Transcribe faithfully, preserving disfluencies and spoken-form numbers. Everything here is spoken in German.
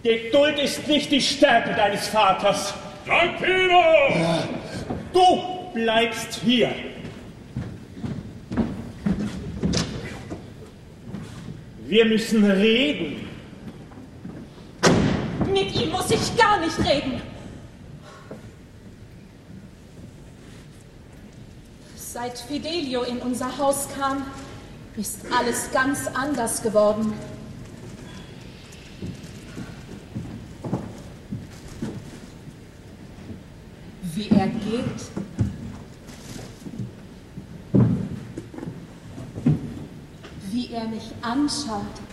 Geduld ist nicht die Stärke deines Vaters. Zampino! Du bleibst hier. Wir müssen reden. Mit ihm muss ich gar nicht reden. Seit Fidelio in unser Haus kam, ist alles ganz anders geworden. Wie er geht, wie er mich anschaut,